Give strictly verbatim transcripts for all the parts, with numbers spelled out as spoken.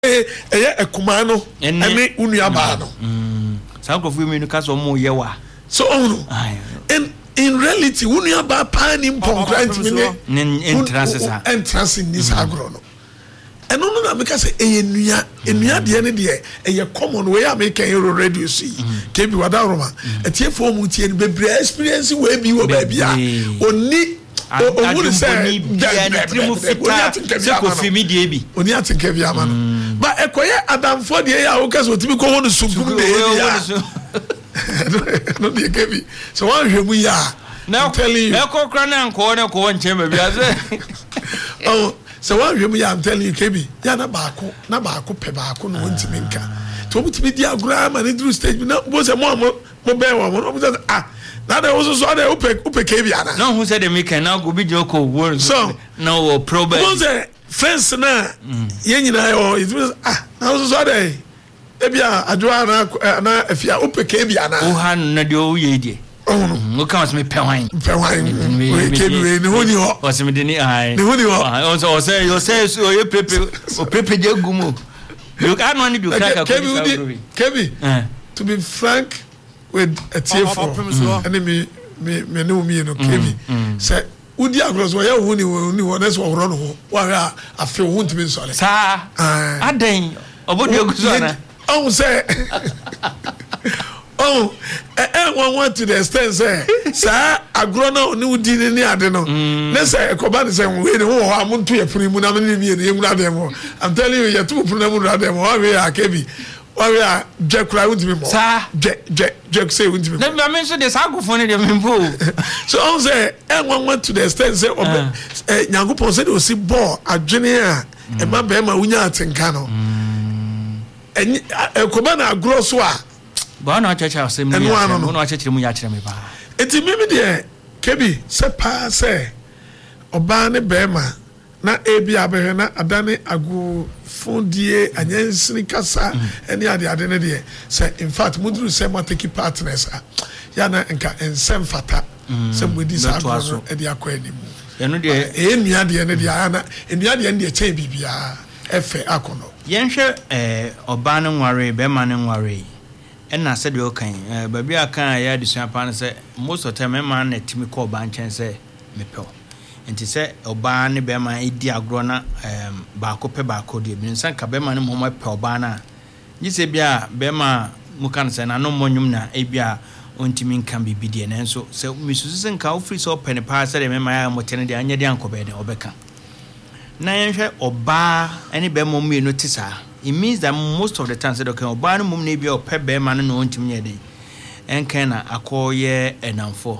eye ekuma no ene unuaba no mm sa ko fu mi no ka so mo ye wa so ono in in reality unuaba pa ni mpongranti me ne entrance sa entrance ni sa agro no eno no na me ka say eye nua enua de ne de eye common way American euro radio see ke bi wada roma etie fo mu tie bebre experience we bi wo ba bia oni o wuri say bia ni trimu fita se ko fi mi de bi oni atinke bia ma no ba ekoye adamfo de ya wo ka so timi ko wonu sugum de ya no de ke bi so wan hwemu ya na telling you e ko kra na nko ne ko nche ma bia se oh so wan hwemu ya I'm telling you ke bi ya na baako na baako pe baako no ntimi nka to mutimi di agura ma ne through stage na bo se mo mo mo be wa mo mo ah na de wo so de upe upe ke bi ana no who said me can now go be joko word so no problem mo se friends na ye nyina yo it means ah na wo so de e bia adwa na na afia upe ke bi ana o han na de o ye die oh no o kan se me pe wan pe wan we ke bi we ni honi ho o se me de ni ai ni honi ho o so o se yo se o ye pepe o pepe je gumo you can no ni do crack a ke bi to be frank with a tearful enemy me me no me no ke bi say udi agros wo ya honi wo ni wo na so woro no ho wa ha afi wo ntimi nsole sa aden obodi oguso na oh say oh eh one want to the extent say sa agro na oni udi ni ade no na say ekoba ni say we ni wo ha muntu ye puni mu na me ni ni emu na dem I'm telling you ye tu puni mu na dem wa we akebi wa we a je kura undimi mo sa je je je say undimi na me mention the sagofo ni de mempo so on say eh one want to the extent say eh Nyankopon say o si ball adwene a e ma be ma unya atenka no eh ekoba na agro so a ba na chacha se mu ya no na chacha mu ya kire me ba enti mimi de kebi se pa se oba ne bema na ebi abere na adane agu fondie anyansini kasa eni ade ade ne de se in fact mudru se ma take partners ya na nka ensem fata se mudi sa agu e de akwani mu eno de e nua de ne de ana nua de ne de che bibia efe akono yenhwe eh oba ne nware bema ne nware enna said you kan eh baby aka ya disua pa ne say most of time man na timi call ban chen say me pe enti say oba ne be man edi agro na em ba ko pe ba ko de bi nsan ka be man ne mo mo pe oba na yi se bia be ma mu kan say na no monyum na e bia ontimi nkan bibi de na nso say misusu sen ka ofri so pe ne pa say de me ma ya mo tene de anya de ankobe de obeka na yenhwe oba ene be mo mu no tisa. It means that most of the time said okay oba no mum na bia ope be ma no no ntimi ye de enkan na akoye enamfo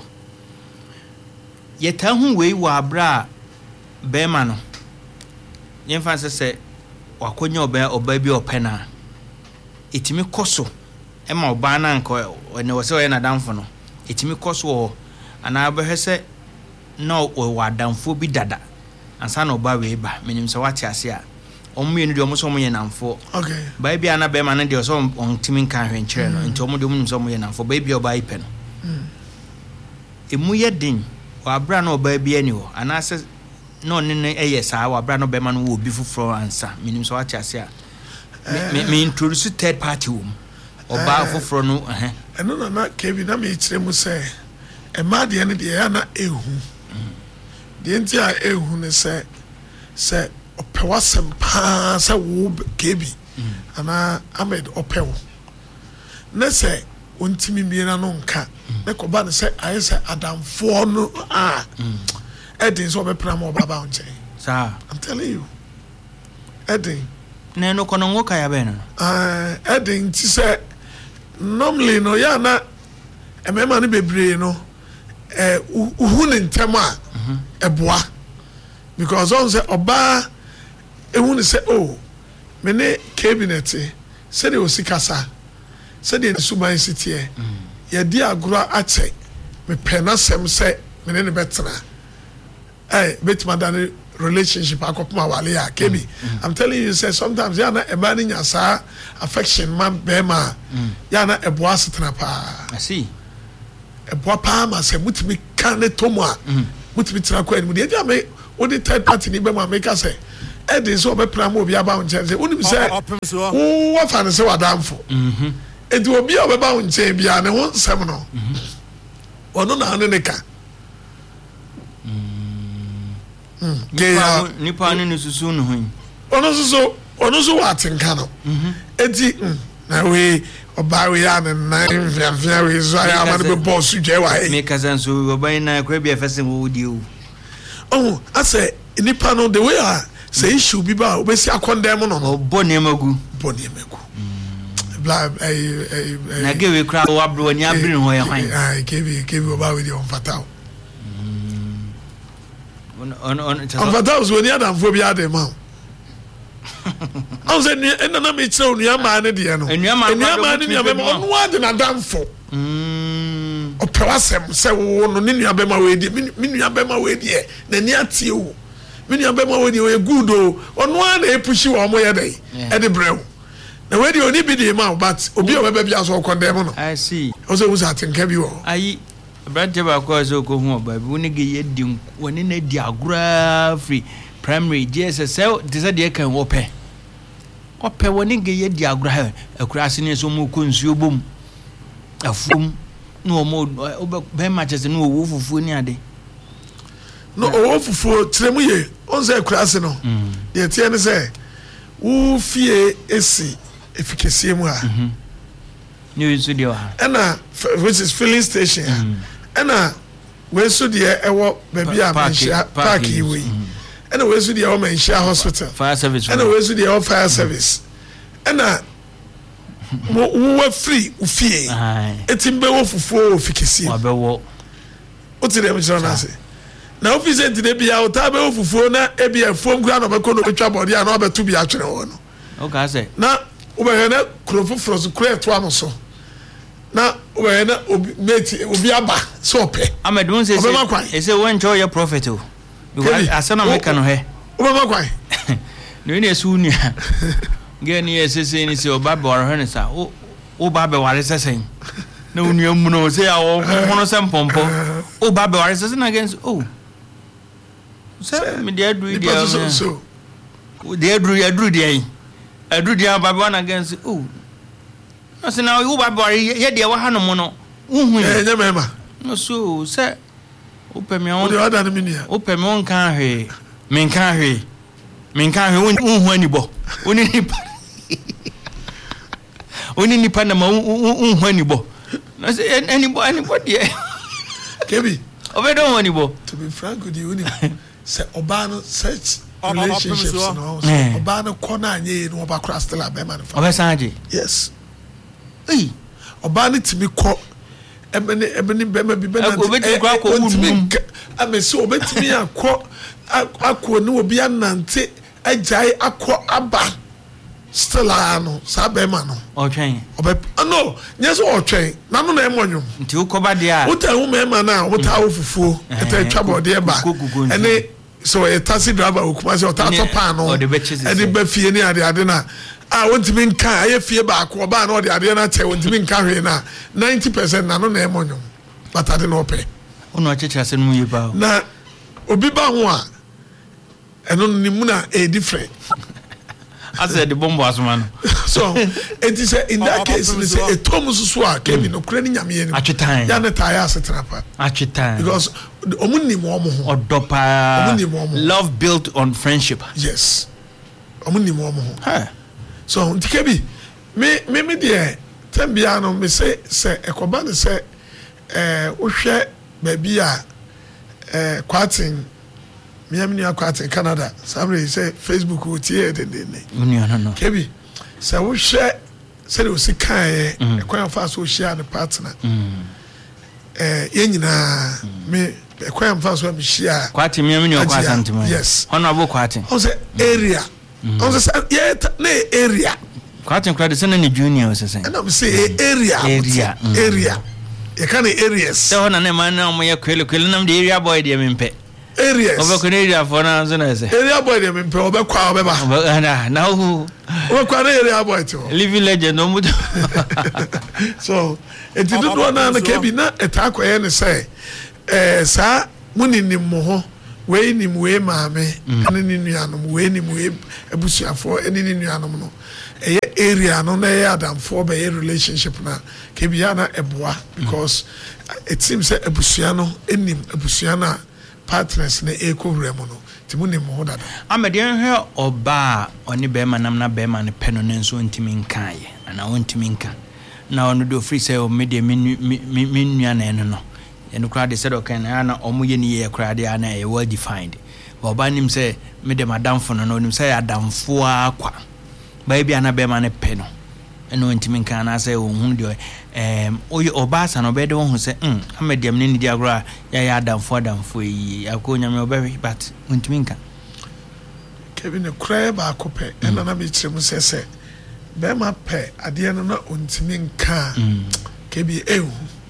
yeta hu wei wa abra be ma no yemfa se se wakonya oba oba bi ope na etimi koso e ma oba na nko ne wo se o ye na damfo no etimi koso o ana abehwe se no o wa damfo bi dada ansa na oba wei ba menim se wate ase a omu enu de omu so omu ye namfo okay ba bia na be ma na de so on timi kan hwenkyere no nti omu de omu so omu ye namfo ba bia oba ipe no emu ye din wa bra na oba bia ni ho ana se no ne ne eye saa wa bra no be ma no wo bi fufuro ansa menim so wate ase a me me introduce third party wo oba fufuro no eh eno na na kebi na me kire mu se e ma de ne de ya na ehu de nti a ehu ne se se opewasem pa se wo kebi ana Ahmed opewo ne se ontimi miena no nka ne ko ba ne se aye se adamfo no ah edin so be pram obaba onche sa I'm telling you edin ne no kono ngoka ya be no ah edin ti se normally no ya na emema ne bebre no eh uhu ne ntema eboa because on say oba ehun say oh me ne cabinet say de osikasa say de suman city e ye di agro ache me pena sem say me ne betena eh betima dan relationship akopma wale ya kebi I'm telling you say sometimes ya na e ma ni nyasa affection man be ma ya na eboa setena pa I see eboa pa ma say mutimi kan ne tomo a mutimi tena kwa ni mu de ya me what the third party ni be ma make say ɛde sɛ ɔbɛpena ma obi aba wo nkyɛn sɛ wonim sɛ wɔfa no sɛ wadamfo enti obi a ɔbɛba wo nkyɛn biara ne ho nsɛm no ɔno na ane ne ka nipa ne ne susu no ho ɔno nso so ɔno nso wɔ atenka no enti na wei ɔbaa wei a ne nan mfiamfia wei so ayɛ ama no bɛbɔ so dwa wɔ mekasa nso ɔban na kora bi ɛfɛ sɛ wɔwɔdie wo ɔho asɛ nipa no the way a sɛ issue bi ba a wobɛsi akɔndɛm no no ɔbɔ nneɛma gu bɔ nneɛma gu bla ɛyi na gewe kora wɔabrɛ w'ani abere hɔ yɛ hwan ai kebi kebi ɔbaa wei deɛ ɔmfata wo ɔmfata wo so ɔni adamfoɔ bi ade ma wo ɔn sɛ ɛna na mekyerɛ wo nnuamaa ne deɛ no nnuamaa ne nuabɛma ɔno ade nadamfo ɔpɛ w'asɛm sɛ wo no ne nuabɛma wei deɛ me nuabɛma wei deɛ n'ani atie wo me nuabɛma wei deɛ ɔyɛ good o ɔno a na ɛpuhyi wɔ ɔmo yɛ dɛn ɛde brɛ wo na wei deɛ ɔni bi deɛ ma wo but obi a ɔbɛba bi asɔ ɔkɔndɛm no ɔsɛ wo sɛ atenka bi wɔ hɔ ayi aberante baako a sɛ ɔkɔhu ɔbaa bi wo ne ge yɛdi wɔne no adi agoraa firi primary gye sɛ sɛ te sɛ deɛ kan wɔpɛ wɔpɛ wɔne ge yɛdi agorɔ akura ase ne so mu kɔ nsuo bom afuom na wɔn bɛrima kyɛ sɛ ne wɔwɔ fufuo ne ade no ɔwɔ fufuo kyerɛ mu yie ɔn sɛ akura ase no deɛ teɛ ne sɛ wo fie esi efikɛsie mu a ne yɛ nso deɛ wɔ ha ɛna which is filling station ɛna wei nso deɛ ɛwɔ baabi a manhyia park yi wei ɛna wei nso deɛ ɛwɔ manhyia hospital fire service ɛna wei nso deɛ ɛwɔ fire service ɛna wo free wo fie eti mbɛwɔ fufuo wɔ fikɛsie wabɛwɔ o ti dɛm kyerɛ n'ase na ofisi eti de bia o taa bɛwɔ fufuo na ebi ɛfuom kura na ɔbɛkɔ na ɔbɛtwa bɔdeɛ a na ɔbɛto bi atwere hɔ no ɔka sɛ na wobɛhɛ na kuro foforɔ so kuro ɛto ano so na wobɛhɛ na obi meti obi aba sɛ ɔpɛ amadu n sɛ sɛ ɛsɛ wɔnkyɛ ɔyɛ prophet o asɛ na meka no hɛ wobɛma kwan na ɛne ɛsɛ wo nua gɛ ne yɛ sɛsɛ ni sɛ ɔba bɛware hɔ ne sa woba bɛware sɛ sɛn na wo nua mu no sɛ a ɔhohono sɛ mpɔmpɔ woba bɛware sɛ sɛ na gɛ sɛ o sɛ mede aduru deɛ deɛ aduru aduru deɛ yi aduru deɛ aba bɛwa na gɛ sɛ o na sɛ na woba bɛware yɛ deɛ wɔha no mu no wohu yɛ ɛnyɛ mɛma no so sɛ wopɛ me wode wada no me nua wopɛ me wonka hwee menka hwee menka hwee wohu anibɔ wone nipa wone nipa na ma wohu anibɔ na sɛ anibɔ anibɔ deɛ kebi ɔbɛdɛ wo anibɔ to be frank with you wonim sɛ ɔbaa no such relationships no sɛ ɔbaa no kɔ no anyɛ yi no ɔba kora still a bɛma no fa ɔbɛsan agye yes ei ɔbaa no tumi kɔ ɛbɛne ɛbɛne bɛma bi bɛna obɛtumi kɔ akɔ wudum amɛsɛ obɛtumi akɔ akɔ ne obi anante agyae akɔ aba still a no saa bɛma no ɔtwɛn ɔbɛ no nyɛ sɛ ɔtwɛn nano na ɛmɔ nwom nti wokɔba deɛ a wota wo mɛma no a wota wo fufuo ɛta atwa bɔdeɛ ba ɛne sɛ ɔyɛ taxi driver okuma sɛ ɔta atɔ paa no ɛde ba fie ne adeade no a wontumi nka ayɛ fie baako ɔbaa na ɔde adeɛ no akyɛ wontumi nka hwee no a ninety percent nano na ɛmɔ nwom but ade na ɔpɛ wona ɔkyekyerɛ sɛ no mu yɛ paa na obi ba ho a ɛno no ne mu na ɛyɛ different asɛ de bombo asoma no so enti sɛ in that case ne sɛ ɛtɔ mu soso a kɛmi no kura ne nyame anim atwetan ya ne taa yɛ asetena pa atwetan because ɔmo nim wɔn ho ɔdɔ paa ɔmo nim wɔn ho love built on friendship yes ɔmo nim wɔn ho so nti kɛbi me me me deɛ tɛn bia no me sɛ sɛ ɛkɔba ne sɛ ɛɛ wohwɛ baabi a ɛɛ kwaten miami akwaten Canada samre say Facebook wo tie de de ne no no no kebi say wo hwe say o si kan e kwan fa so share the partner eh ye nyina me kwan fa so me share kwaten miami akwaten tima yes hono abo kwaten o say area o say ye na area kwaten kwade say na ni junior o say and I say area area area ye kan areas say hono na man na mo ye kwele kwele nam de area boy de mempe areas obekọ area for na nso na ese area boy dem mpe obekwa obeba na na hu obekwa area boy to living legend no mudo so enti do na na kebi na etakoye ne say eh sa munini mo ho we nim we maame ene ni nuanom we nim we abusuafo ene ni nuanom no eye area no na eye adamfo be relationship na ke bia na eboa because it seems that abusua no enim abusua na partners na ekowura mu no timu nim ho dada amede hwe oba oni be manam na be man pe no nso ntimi nkan ye ana wontimi nkan na ono do free say o media min min nua na eno no eno kra de said okay na na omo ye ni ye kra de ana e well defined oba nim say me de madam fo no nim say adamfo akwa ba bia na be man pe no eno ntimi nkan na say ohun de em oye oba sa no be de ho say um amediam ni di agora ya ya adamfo adamfo yi akonya me obawe but ntimi nkan kevin kra ba akopɛ ɛna na me kyerɛ mu sɛ sɛ be ma pɛ ade no na ntimi nkan kebi ehu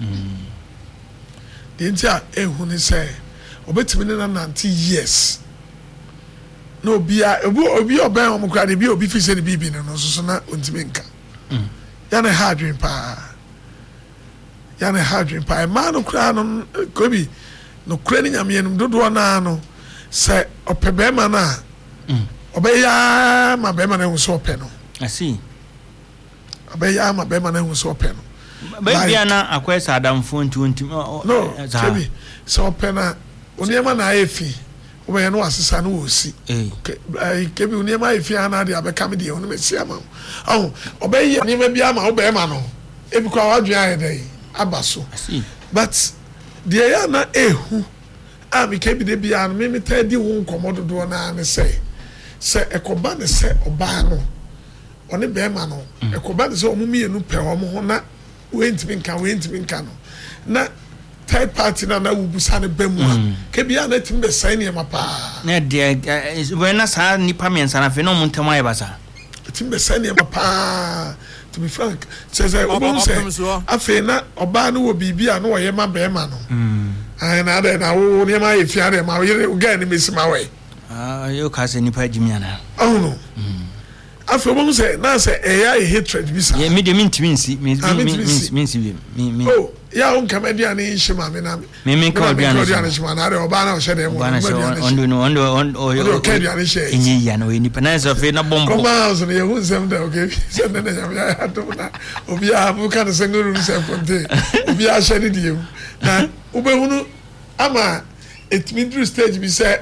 de ntia ehu ni sɛ obetimi ne na ninety years no bia obi obi oban o mukra de bi obi fi se ne bibi no so so na ntimi nkan ya na hardwin pa ya na hardwin pa ma no kra no kobi no kra ni nyame enum dodo na no se opebe ma na obeya ma be ma na hu so ope no asi obeya ma be ma na hu so ope no ba bia na akwesa adamfo ntuntum no kebi so ope na oniema na afi obeya no asesa no osi eh kebi oniema afi ana de abeka me de onu mesi ama oh obeya oniema bia ma obeya ma no ebi kwa wadwe ayedai abaso but the ya na ehu a me kebi de bia no me me tadi wo nkomodo do na ne say se ekoba ne se oba no one be ma no ekoba ne se omumi enu pe omo ho na wentimi nka wentimi nka no na third party na na wubusa ne bamu a kebi ya na timbe sai ne ma pa na de we na sa nipa mensa na fe no mo ntama ye basa timbe sai ne ma pa to be frank says I won't say afi na oba no wo bibia no wo ye ma be ma no ai na de na wo ne ma ye fia de ma wo ga ni mesima we ah yo ka se nipa jimiana oh no afi won't say na say e ya hatred bisa ye me de mintimi nsi me me nsi me me oh ya on kamedia ni shima me na me me ka odia ni shima na de oba na o shede mo ondo no ondo ondo o kamedia ni she enyi ya no nipa na so fe na bombo kuma so ne hu nsem da okay se ne na ya ato na obi a bu kan se nguru se fonte obi a shede die na ubehunu ama etmidru stage bi se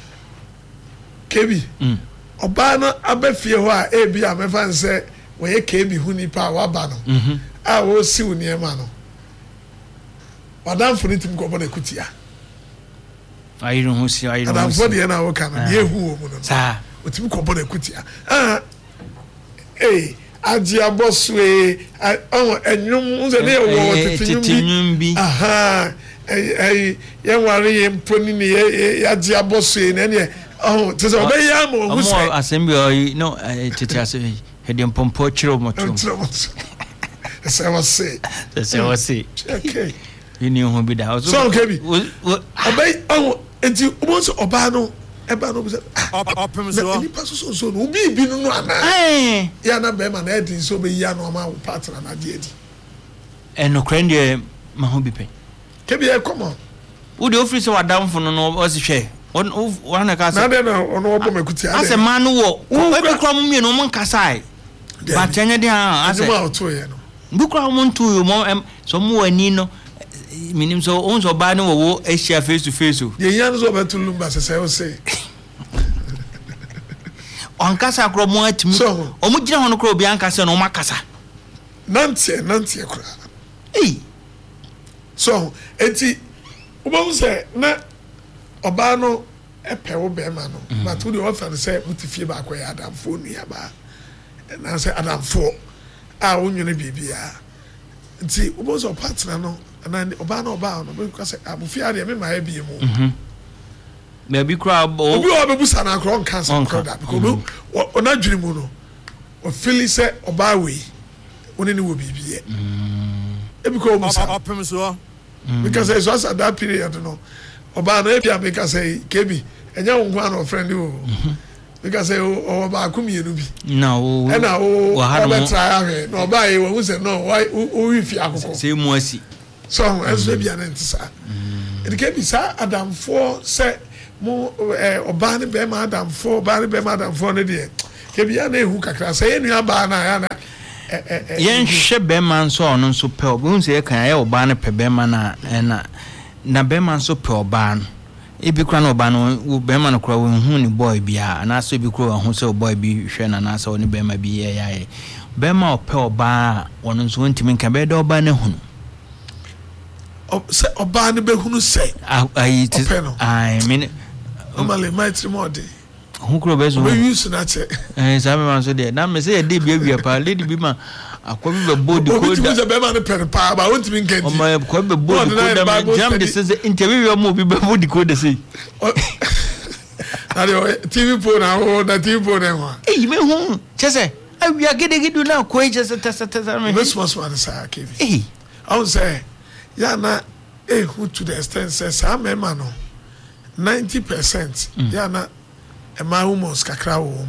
kebi oba no abafie ho a e bi a mefa nse wo ye kebi hu nipa wa ba no a wo si wo niema no Madam for it go bona kutia. I don't see I don't. Madam for the na wo kana ye hu wo mu no. Sa, otimi go bona kutia. Ah. Eh, aji abosu e, oh enwum unze ne wo tetinyum bi. Aha. Eh eh ye ware ye mponi ne ye aji abosu e na ne oh, tese obe ya mo hu se. Omo assembly no tete ase he de mpompo chiro mo chiro. Say what say. Say what say. Okay. Ini ho bi da so kebi obey oh enti omonso oba no eba no opem so ni paso so so no bi bi no ana eh ya na be ma na edi so be ya no ma partner na de edi eno krende ma ho bi pe kebi e come on wo de office wa damfo no no o si hwe on wa na ka na de no ono obo mekuti ade ase ma no wo e be kra mo mienu mo nkasai ba tenye de ha ase ma oto ye no bu kra mo ntu mo so mo ani no minim so on so ba ne wo ehia face to face o ye yan so betulu ba sese o say on kasa kro mo atimi o mo gina hono kro obi an kasa no makasa nantie nantie kra eh so enti obo say na oba no epe wo be ma no but wo de offer say mutifie ba akwa ya adamfo nua ba na say adamfo a wonwene bibia nti obo so partner no na oba na oba no be say abufia de me ma e bie mu mhm na bi kra obi o be busa na kro cancer product because ona dwiri mu no o feel say oba we oni ni wo bibie mm e bi ko musa opem so because it's also at that period no oba na e bia make say kebi enya wo nwa no friend o because say o ba akumienu bi na o e na o o be try ahwe no oba e wo say no why o wi fi akoko say mu asi so as we be an entisa it can be sa adamfo say mo eh oba ne be ma adam for oba ne be ma adam for ne de ke bia na ehu kakra say enu aba na ya na yen hwe be man so ono nso pe obo nse ye kan ya oba ne pe be man na na na be man so pe oba no ebi kura na oba no be man kura wo hu ni boy bia na so ebi kura hu se boy bi hwe na na so ne be ma bi ye ya ye be ma pe oba ono nso ntimi kan be de oba ne hu se oba ne be hunu se ai I mean normally might more dey hu kuro be so we use na che eh sa me man so dey na me say e dey bia bia pa lady bi ma akwa bi be body ko da o bi be ma ne pen pa ba won timi nkan o ma ko be body ko da jam de say interview mo bi be body ko da say na de T V po na o na T V po na ho eh me hu che say awia gede gede na ko je say tasa tasa me this must man say K V eh I would say ya na eh who to the extent say sa me ma no ninety percent ya na e ma humans kakra wo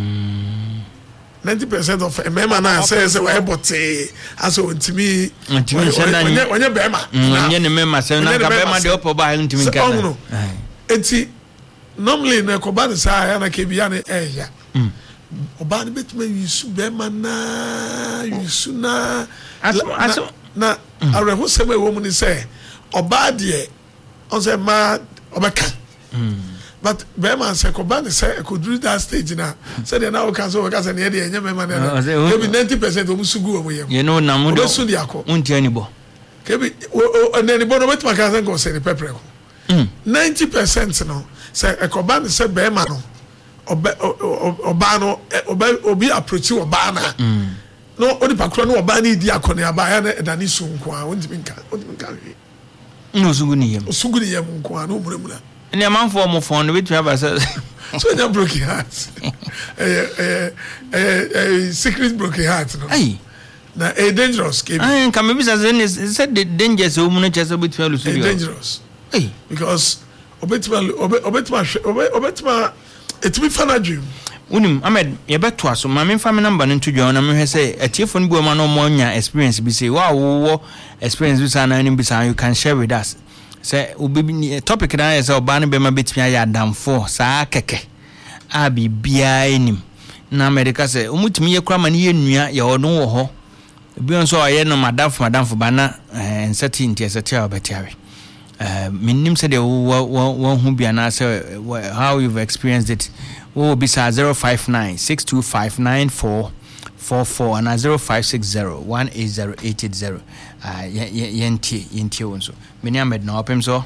ninety percent of e me ma na say say we bote aso ntimi ntimi onye onye be ma onye ne me ma say na ka be ma de opo ba ntimi nka enti normally na ko ba sa ya na ke bia na eh ya oba ne betuma yisu be ma na yisu na aso na areho sebe wo mu ni say oba de on say ma obeka but be man say ko ba ni say ko do that stage na say they now can so we can say na dey enye me man na ke bi ninety percent o musugu o mo yem you know na mo do so di akọ unti ani bo ke bi o na ni bo no betuma kan say go say ni pepre ko ninety percent no say ko ba ni say be man no oba oba no oba obi approach oba na no odi pakro no oba ni di akọ na aba ya na edani so nko a won timi nka won timi nka wi no sugu ni yem sugu ni yem nko a no muremura ni amanfo mo fon no betwa ba say so na broken heart eh eh eh secret broken heart no ai na a dangerous game ai kan me bisa say say the danger so mu no chese betwa lu studio dangerous ai because obetima obetima obetima etimi fana dream unim Ahmed ye beto aso ma me family number no tudwa na me hwe say atiefo no bi ma no mo nya experience bi say wa wo experience bi say na nim bi say you can share with us say obi topic na say oba no be ma betimi ya damfo saa keke a bibia enim na America say omutimi ye kura ma ne ye nua ye ono wo ho bi on so aye no madamfo madamfo bana uncertainty uncertainty obetiawe uh minim say the one who be na say how you've experienced it will be zero five nine six two five nine four four four and zero five six zero one eight zero eight eight zero. Uh, yenti yenti onso. Many Ahmed no opem so.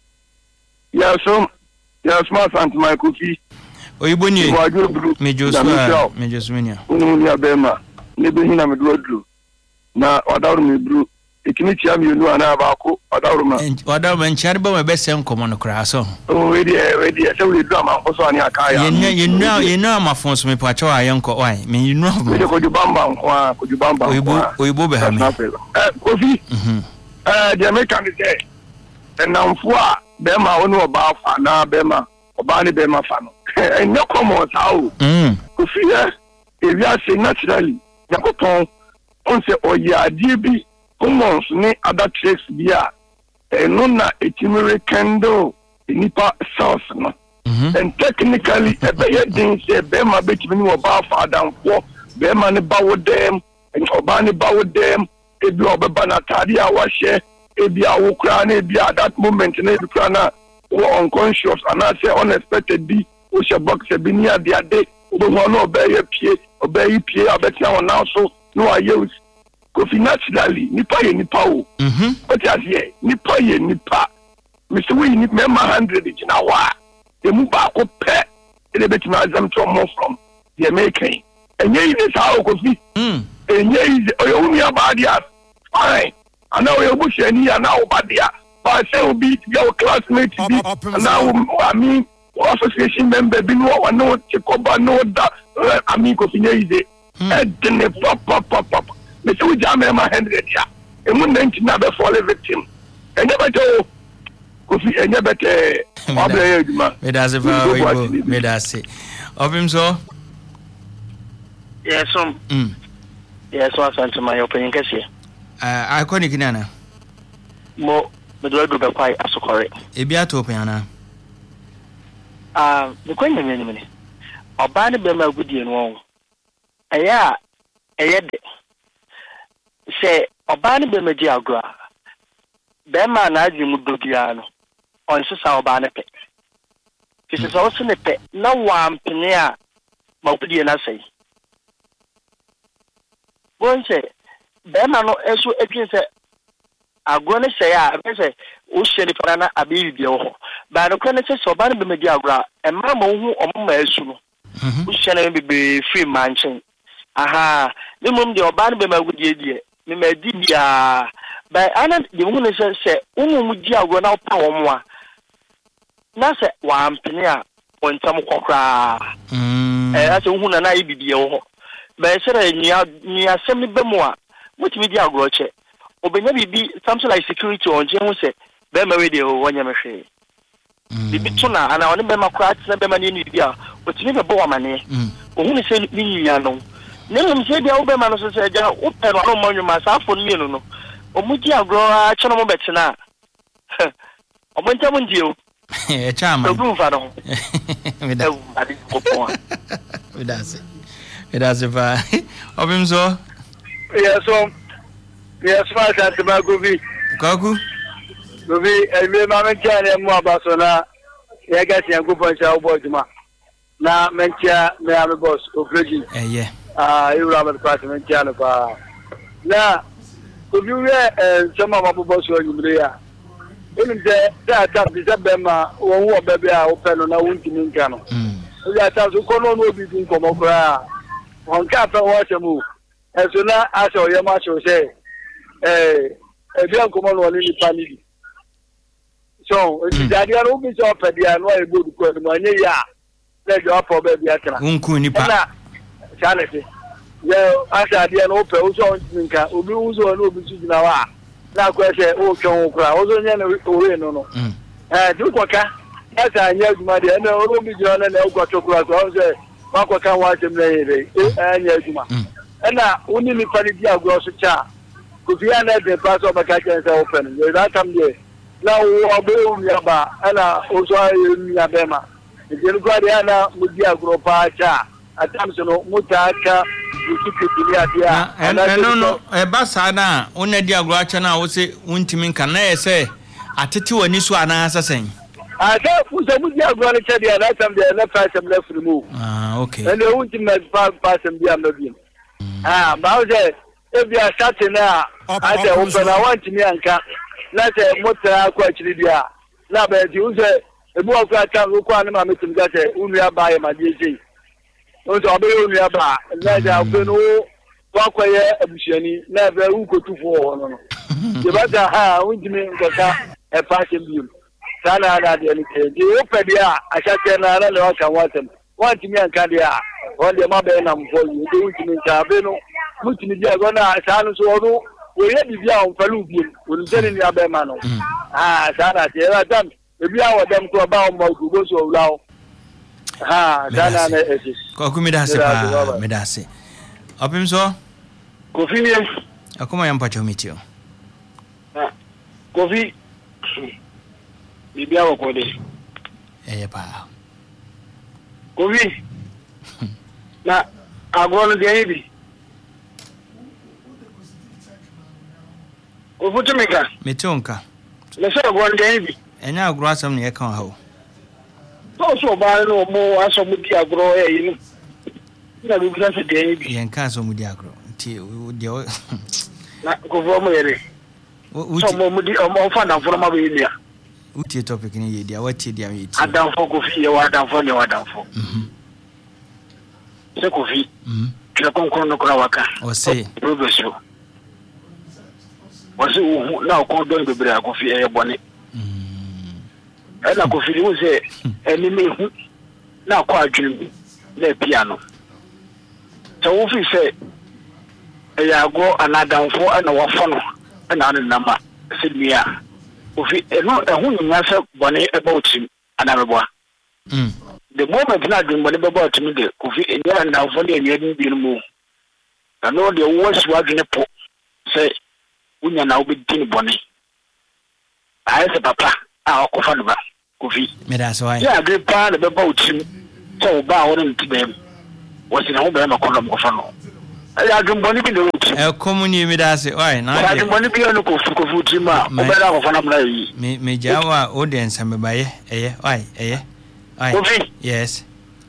Yes, so yes, my son, my cookie. Oyiboni. Me Joshua. Me Joshua. Unu ni abema. Nebe hina me drodru. Na wadaru me bru. Ikini tia mi unu ana abako wadaru ma. Wadaru ma nchari ba me bese nkomo no kra so. Oh, we dey we dey say we do am so ani akaya. Ye ye know ye know am afon so me pa chawa yenko why? Me you know. We dey ko jubamba nko a ko jubamba. Oyibo oyibo be ha me. Eh, Kofi. Mhm. Eh, the American say. Enamfo a be ma onu oba fa na be ma oba ni be ma fa no. Enye komo ta o. Mhm. Kofi eh, e wi ase naturally. Yakoton on se oyade bi commons ni other tricks bia eno na etimere kendo nipa cells no and technically e be yedin say be ma betimi ni oba fa danfo be ma ni bawo dem and oba ni bawo dem e bi obeba na tade a wa hye e bi a wo kra na e bi at that moment na e bi kra na wo unconscious and I say unexpected bi wo she box e bi ni ade ade wo ho no be ye pie obe yi pie abetia won now so no aye Kofi naturally nipa ye nipa o mhm what you say nipa ye nipa me say we need member one hundred gina wa e mu ba ko pe e de beti na azam to more from the American enye yi this how Kofi mm enye yi oyo umi abadia fine ana oyo bushani ana obadia but say obi your classmate bi ana I mean association member bi no wa no chekoba no da I mean Kofi nye yi e de ne pop pop pop pop me say we jam ma one hundred ya e mu ninety na be fall victim enye beto Kofi enye bete obre eduma me da se fa we me da se opim so yes um mm yes so asante my opinion kese ah iconic nana mo me do do be kwai asokore e bia to opinion na ah the kwenya me ni oba ne be ma gudie no eya eye de se oba ne be ma ji agro be ma na aji mu dogia no on se sa oba ne pe kisi so so ne pe na wa mpene a ma gudie na sei bonse be ma no eso etwe se agro ne sei a be se o hye ni fara na abi bi ho ba no kwane se so ba ne be ma ji agro e ma ma hu o ma esu no o hye na be be free manchen aha ni mum de oba ne be ma gudie die me ma di bia ba ana de mu ne se se umu mu ji agro na opa wo mo a na se wa mpene a wontam kokra mm eh ase hu na na ibibie wo ba se ra ni ni asem ni be mo a mutimi di agro che obenya bibi something like security on je hu se be ma we de wonya me hwe bibi tuna ana oni be ma kra tsena be ma ni ni bia otimi be bo wa mane ohun ne se ni nya no ne mu se dia wo be ma no so se ja wo pe no mo nwuma sa afo ni no no omuji agro a che no mo betina omontam ndio e chama do fa no me da adi popo me da se me da se fa obim so yes so yes ma sa te ma gobi kaku gobi e me ma me chane mu abaso na ye ga ti angopo ncha obo juma na me ncha me am boss operation eh yeah ah you have the department chane pa na gobi we eh chama ma boss o yumre ya enu de da ta bi se be ma won wo bebe a ope no na won timi nka no mm o ya ta so kono no bi din komo kra on ka fa wo chemu e so na aso ye ma so se eh e bi an komo no ni pani so e ti jadi aro bi so pe dia no e bodu ko no anye ya le jo po be bi atra unku ni pa na chale ti ye asa dia no pe o so on timi nka obi uzo no obi su jina wa na kwese o twon kura o zo nya na ore no no eh du kwaka asa anya aduma de na oro bi jira na na o kwato kura so o se ma kwaka wa tem na yere eh anya aduma na uni ni pani dia agro so cha ko fi ana de pass o baka chen se open ye da tam de na o obe o mi aba ana o so ayi mi abema de ni kwa de ana mu dia agro pa cha atam so no mutaka no no e basa na wona di agro acha na wo se wuntimi nka na yese atete wani so ana asasen ah da fu so mu di agro na cha dia na tam dia na pass am left remove ah okay and the wuntimi pass pass am dia na bi ah ba o se e bi a start na a se o na wuntimi anka na se motara kwa chiri dia na ba di o se e bu akwa ta ko kwa na ma metim ga se unu ya ba ye ma die sei onto abe onu aba na ja obenu wakwaye abusiani na be ukotufo ho no no je bata ha unjimi nkota e fashion bium sana na de ni ke je opedi a achate na na le waka watem wantimi anka de a wonde ma be na mfo yi de unjimi nka be no mutimi je go na sanu so no we ye bibia on falu bium onjeni ni abe ma no ah sana je ra dam e bia wodam ko ba o ma gugo so ulawo ha dana na esi ko ku mi da se pa mi da se opim so Kofi ni akoma yam pa chomitio ah Kofi bibia wo ko de eh pa Kofi na agro no de bi ko futu meka metonka le so agro no de bi enya agro asam ne kan ha o so so ba no mo aso mu di agro e yi na bi bisa se de bi yen kan so mu di agro ti de na ko vo mo yere so mo mu di o fa na fo ma be ni a uti topic ni ye dia wati dia ye ti adam fo ko fi ye wa adam fo ne wa adam fo mhm se ko fi mhm ke kon kon no kra waka o se professor wasi u na ko do be bre ko fi e bone na ko fi wo se eni me hu na ko adwin na piano so wo fi se e ya go anadanfo na wo fo no na na namba se mia o fi e no e hu nya se bone e ba otim anabeboa mm the moment na adwin bone be ba otim de ko fi e ya ndanfo de enya din bi no mu na no de wo si wadwin po se unya na obi din bone ai se papa a ko fa no ba Kofi. Me that's why. Yeah, great part of the boat. So bow on to them. Was in a home of column of no. I don't want to be the root. A communi me that's why. Now I don't want to be on the Kofu Jima. Me me Jawa audience and me by eh why eh why yes.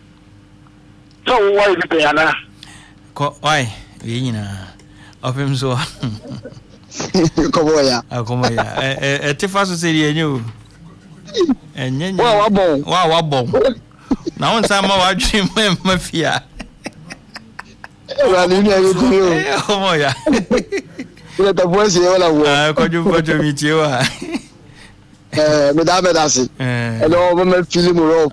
So why the piano? Why we know of him so. Come on, yeah. Come on, yeah. A Tifaso said you. And then, wow, wow, wow, wow. Now, on some more dream, mafia. Well, you know, oh, yeah. Let the voice here. I could you put to meet you. Eh, Madame Dassi. And all women feeling more.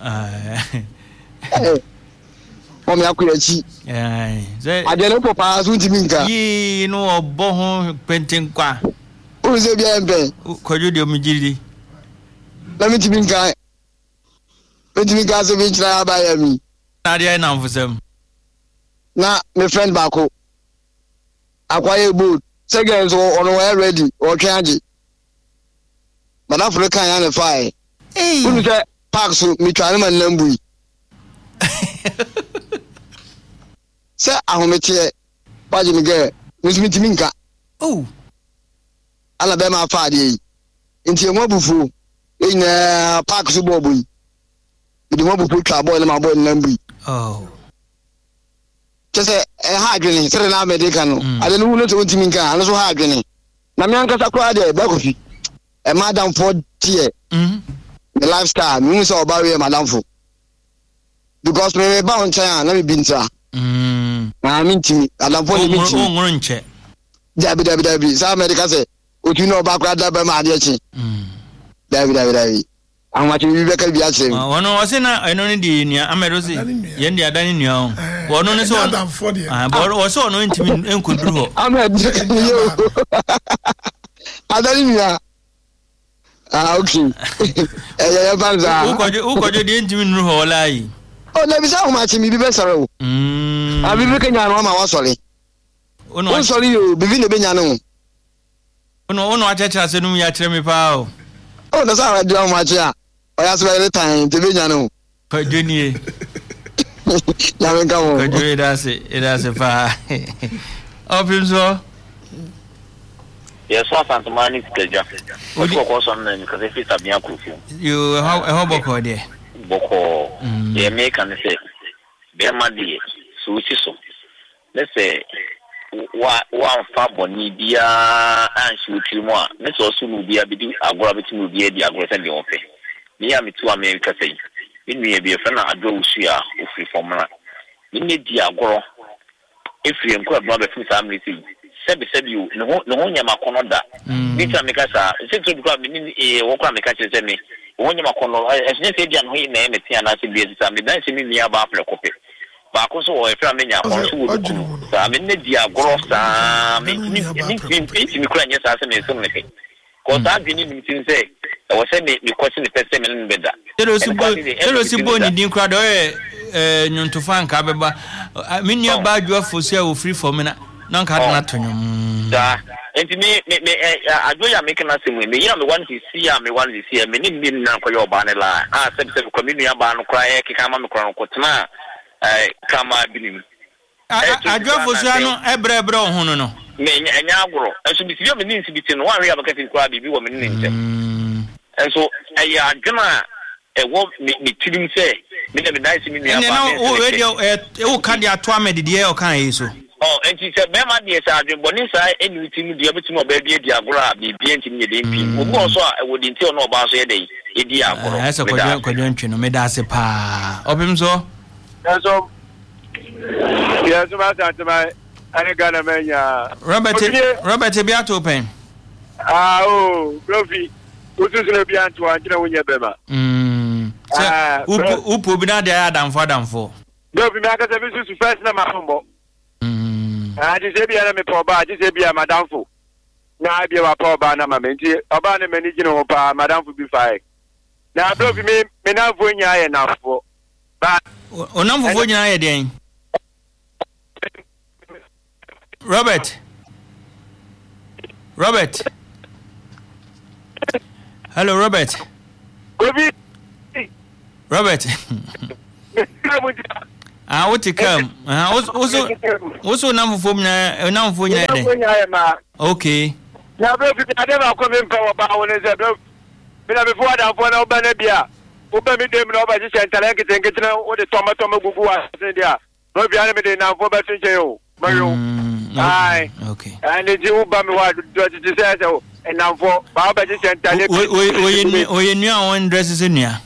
From Yakuchi. I don't know, Papa, as we mean, ye know, Bohon painting qua. Who is a bien? Could you do me, Gilly? Let me think. Let me gas a bit by me. Nadia, now for them. Now, my friend Bako. Acquire boot. Seconds or on where ready or candy. But Africa and a fire. Hey, who is that? Parks me trying and Lambu. Sir, I'm a chair. Pajim girl, Miss Minka. Oh, Alabama Fadi. Into your mobile fool. In a park suburban. The mobile put a boy in my boy in Lambu. Oh, just a hydrogen, certain American. I don't know what to Minka, and also hydrogen. Namianka Sakrade, Bakofi. A madam for tear. The lifestyle, means all barrier, madam for. Because me bound China, let me be sir. I mean to me, I don't want to check. Dabby, Dabby, Dabby, some America say, what you know about Dabby, my dear. Dabby, Dabby, Dabby. I'm watching Rebecca Biachi. One was in I don't need the American, Yendi, I don't know. One on his own for the I was so annoying to me and could do. I'm at you. I don't know. Ah, okay. Who got you into me whole lie? Oh, let me say how much me be better. I be looking at Mama was sorry. Oh, no, sorry, you begin the Benyano. Oh, no, no, I tell you, I said, no, you tell me, pal. Oh, that's how I do my chair. I ask by the time to Benyano. Virginia. Now we go. It has it, it has a fire. Open so. Yes, what Santa Mani schedule. What you call something because if it's a Biaku. You how about there? Boko, ye make and say, Bema dear, so which is so. Let's say, one fab on Nibia and she will kill more. Let's also be a bit of gravity will be a diagram the open. Near me to America say, in me be a friend I do see a free formula. In the diagro, if you inquire brother from family, said said you, no one Yamakonoda. Mita Mikasa, since you got me a walk on the catches me. When you are as you said, and we name it, and I see the same dancing near about the copy. But also, a family, I mean, the dear gross, I mean, me crying, yes, I say, so many. Because I've been even say, I was saying, you question the person in better. There was a bonny didn't cry, no to find Cababa. I mean, your bad you for sale free for me, non carnaton. And to me, I do ya making us in me. I'm the one to see, I'm the one to see. I mean, in now for your banner line. I said, community ban cry, Kama Crown Cotana, I come, I believe. I drove for Sano, Ebra Bro, Hono. Me and Yagro. I should be your means between one real getting crab, be woman in them. And so I are gonna a walk me to say, me never nice in me. And now, radio, oh, can you twame the dear or can you so? Oh, and she said, Mamma, dear Sergeant Bonissa, and we think the other baby, dear Grab, the B N T, the M P. Who also I wouldn't tell no about a day. That's a conjunction, no medase pa. Open so? That's all. Yes, my I got a man. Robert, Robert, Biato pen. Ah, oh, Profi, who's going to be to Antina when you're better? Hm. Who put me there than for them for? Don't be mad at the business first name. I just say, I'm a poor bar, just say, I'm a downfall. Now I be a poor bar, I'm a man, about a managing of Madame will be fine. Now, don't be me, me now for you enough for. But, oh, number for you again. Robert. Robert. Hello, Robert. Robert. Ah, what you come? Ah, also, also number four na number four na. Okay. Na bro, I never come in power about when is bro. Before that, for no banabia. Open me them no by this and talent and get what the tomato gugu was there. No be anime now for better jail. Mario. Aye. Okay. And the Jew Bami was to say so. And now for Baba just and talent. We knew one dresses in here.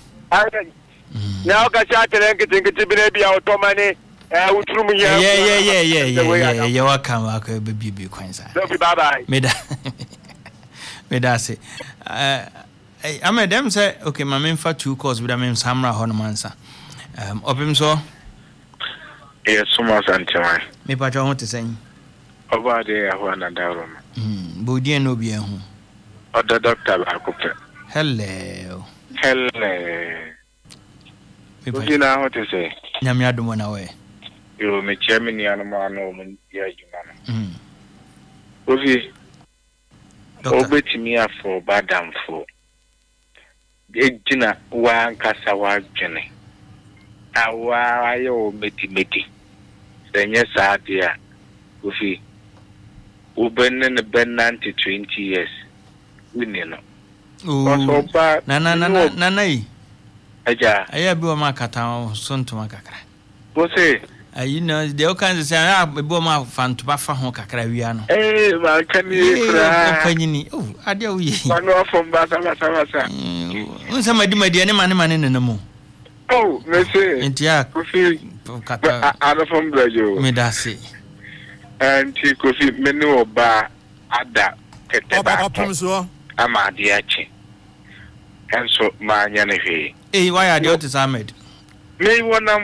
Now got shot and getting to be out of money. Uh, yeah, yeah, yeah, yeah, yeah, yeah, yeah. You're welcome, welcome, baby, Quincy. Bye bye. Meda, Meda say, uh, I made them say, okay, my main for two calls with a main Samra Honomansa. Um, open so. Yes, so much, Antimai. Me, but I want to say, over there, one and down. Hm, Boudian no be a home. Or the doctor, I could. Hello. Hello. You know what to say? Yamiadum went away. You may chairman Yanama no man, yeah, you man. Ovi, obey to me for badam for. Ejina wan kasawa jene. Awa ayo meti meti. Senye saadia. Ovi, ubenen ben ninety twenty years. We know. Oh, na na na na na na. Aja. Aya bi o ma kata so ntoma kakra. Wo say ayi no de o kan say ah bi o ma fantoba fa ho kakra wia no. Eh ma kan ni kra. Panyini. Oh, ade o yi. Manu afom ba sa sa sa. Unsa madi madi ne mane mane ne mo. Oh, me say. Entia Kofi kata. Ana from Brazil. Me da say. Anti Kofi me no ba ada tete ba. Apom so. Ama de achi. Enso ma nya ne hwe. Eh, why are you to Ahmed? Me wona